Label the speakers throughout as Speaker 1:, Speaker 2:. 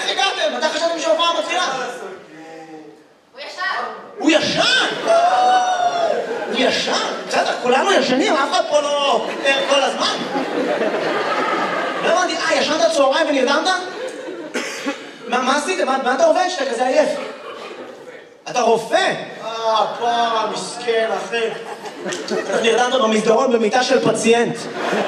Speaker 1: איך הגעתם? מתי חשבתם שההופעה מתחילה?
Speaker 2: הוא ישן.
Speaker 1: הוא ישן? הוא ישן? בסדר, כולנו ישנים, אף אחד פה לא כל הזמן. לא הבנתי, ישנת צהריים ונרדמת? מה עשית? מה אתה עובד שאתה כזה עייף? אתה רופא? פעם, מסכן, אחי. אתה נרדמת במסדרון במיטה של פציינט.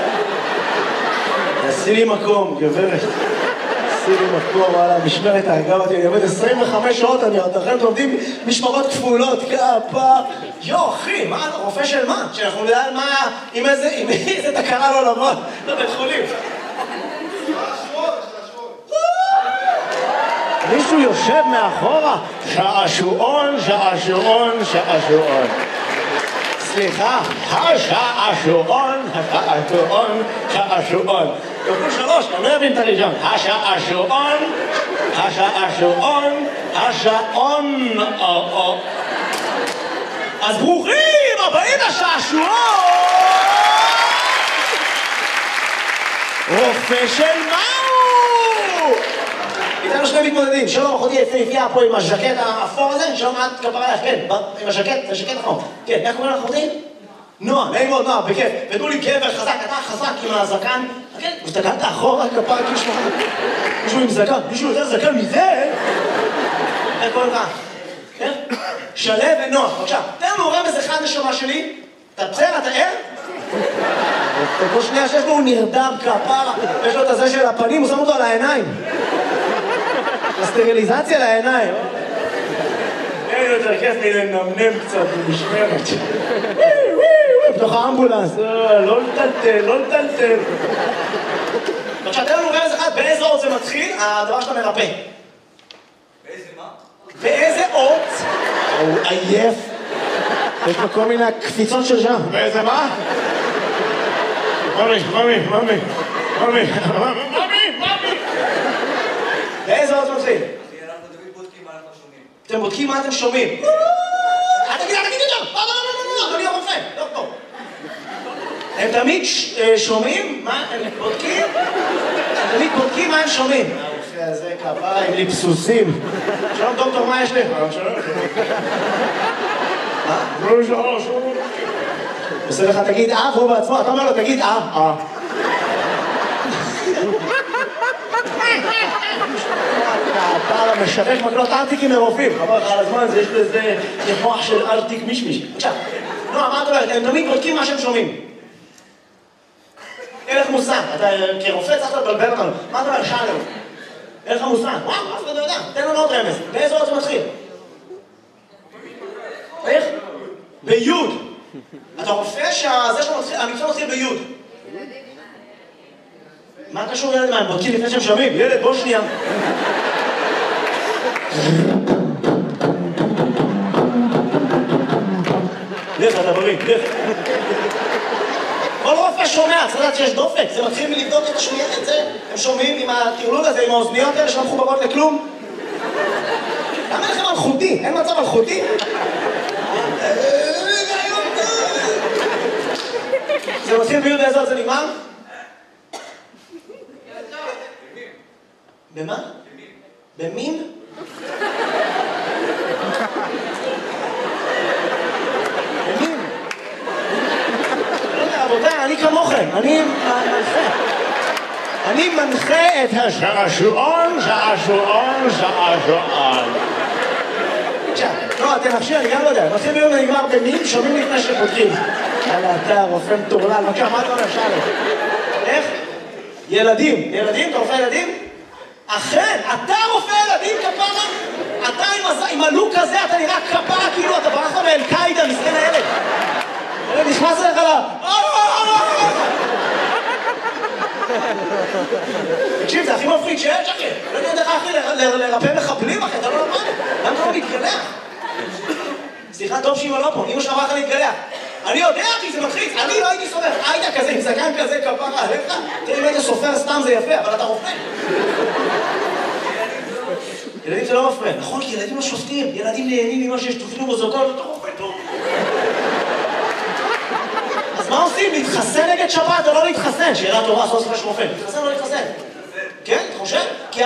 Speaker 1: עשי לי מקום, גברת. עשי לי מקום, וואלה, משמרת האגב אותי, אני עובד 25 שעות, אתם עובדים משמרות כפולות, כפה. יו, אחי, מה אתה רופא של מה? שאנחנו נדע על מה, עם איזה תקרה לא לבוא לבית חולים. מישהו יושב מאחורה, שעשועון, שעשועון, שעשועון. סליחה, השעשועון, השעשועון, שעשועון. כפול 3, אני לא אבין את הראשון. השעשועון, השעשועון, השעון. אז ברוכים הבאים לשעשועון! רופא של מהו? איתנו שני מתמודדים, שלום אחותי יפהפייה פה עם הז'קט האפור הזה, שלום את כפרה לך, כן, עם הז'קט, זה ז'קט אחור. כן, איך קוראים לך אחותי? נועה, נעים מאוד נועה, בכיף. ותנו לי גבר חזק, אתה חזק עם הזקן. כן, הסתכלת אחורה, כפרה, מישהו עם זקן, מישהו יותר זקן מזה? איך קוראים לך? כן? שלו ונועה, בבקשה. תן לנו רמז אחד נשמה שלי, אתה בסדר, אתה ער? כל שנייה שיש לו הוא נרדם כפרה, יש לו את הזה של הפנים, הוא שם אותו על העיניים. הסטריליזציה לעיניים. אין יותר כיף מלנמנם קצת במשמרת. בתוך האמבולנס. לא לטלטל, לא לטלטל. עכשיו, תן לנו רמז אחד, באיזה אות זה מתחיל, הדבר שאתה מרפא.
Speaker 3: באיזה מה?
Speaker 1: באיזה אות? הוא עייף. יש לו כל מיני קפיצות של שם. באיזה מה? ממי. באיזה אות זה מתחיל?
Speaker 3: אנחנו תמיד בודקים מה אנחנו שומעים.
Speaker 1: אתם בודקים מה אתם שומעים. תגיד יותר! לא, אדוני הרופא, דוקטור. הם תמיד שומעים מה הם בודקים? הם תמיד בודקים מה הם שומעים. הרופא הזה כפרה עם ליפסוסים. שלום דוקטור, מה יש לי? שלום. עושה לך תגיד והוא בעצמו, אתה אומר לו תגיד הפער המשבק מקלות ארטיקים מרופאים. חבר לך על הזמן, יש לזה מוח של ארטיק מישמיש. עכשיו, נועה, מה את אומרת? הם תמיד בודקים מה שהם שומעים. אין לך מושג, אתה כרופא צריך לבלבל אותנו. מה אתה אומר? שאלו. אין לך מושג. וואו, אף אחד לא יודע. תן לנו עוד רמז. באיזה אות זה מתחיל? איך? ביוד. אתה רופא שהמקצוע מתחיל ביוד. מה קשור ילד מה? הם בודקים לפני שהם שומעים. ילד, בוא שנייה. לך, אתה בריא, לך. כל רופא שומע, צריך לדעת שיש דופק. זה מתחיל מלבדוק את השמיעה את זה. הם שומעים עם הטרלול הזה, עם האוזניות האלה שלא מחוברות לכלום. למה לכם אלחוטי? אין מצב אלחוטי? זה מתחיל ביוד באיזה אות זה נגמר? במה? במין? במין? לא יודע, רבותיי, אני כמוכם, אני מנחה את השעשועון. עכשיו, לא, תנחשי, אני גם לא יודע, מתחיל ביום ונגמר במין, שומעים לפני שבודקים. יאללה, אתה רופא מטורלל, בבקשה, מה אתה אומר, שאלה? איך? ילדים, אתה רופא ילדים? אכן, אתה רופא ילדים כפרה? אתה עם הלוק הזה, אתה נראה כפרה כאילו אתה ברח מאל-קאידה, מסכן הילד. ילד נכנס אליך לה... תקשיב, זה הכי מפחיד שיש, אחי. לא יודע איך אחי לרפא מחבלים, אחי, אתה לא למד. למה אתה לא מתגלח? סליחה, טוב שאמא לא פה, אמא שלך אמרה לך להתגלח. אני יודע כי זה מלחיץ, אני לא הייתי סופר, היית כזה, עם זקן כזה, כפרה עליך. תראה אם היית סופר סתם זה יפה, אבל אתה רופא. ילדים זה לא מפריע, נכון, כי ילדים לא שופטים, ילדים נהנים ממה שיש תופנו בזוגות, אתה רופא טוב. אז מה עושים? להתחסן נגד שפעת או לא להתחסן? שאלה טובה, סוף סוף יש רופא. להתחסן או לא להתחסן? כן, אתה חושב?